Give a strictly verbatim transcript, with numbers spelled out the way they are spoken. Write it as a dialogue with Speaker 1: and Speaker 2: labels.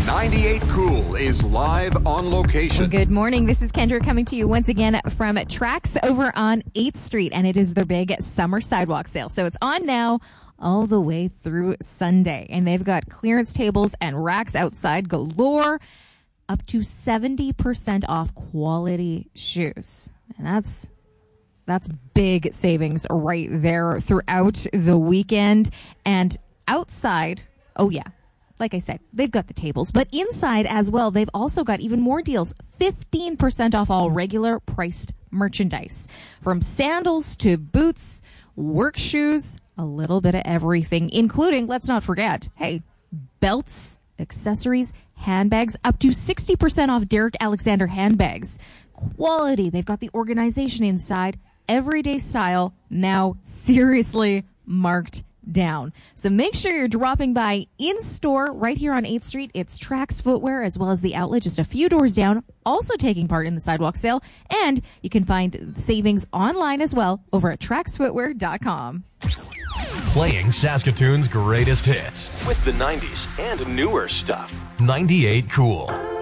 Speaker 1: ninety-eight Cool is live on location.
Speaker 2: Good morning. This is Kendra coming to you once again from Trax over on eighth Street, and it is their big summer sidewalk sale. So it's on now all the way through Sunday, and they've got clearance tables and racks outside galore, up to seventy percent off quality shoes. And that's that's big savings right there throughout the weekend. And outside, oh yeah, like I said, they've got the tables, but inside as well, they've also got even more deals. fifteen percent off all regular priced merchandise. From sandals to boots, work shoes, a little bit of everything, including, let's not forget, hey, belts, accessories, handbags, up to sixty percent off Derek Alexander handbags. Quality. They've got the organization inside. Everyday style, now seriously marked down. So make sure you're dropping by in store right here on eighth Street. It's Trax Footwear as well as the outlet just a few doors down, also taking part in the sidewalk sale. And you can find savings online as well over at trax footwear dot com.
Speaker 3: Playing Saskatoon's greatest hits with the nineties and newer stuff. ninety-eight Cool.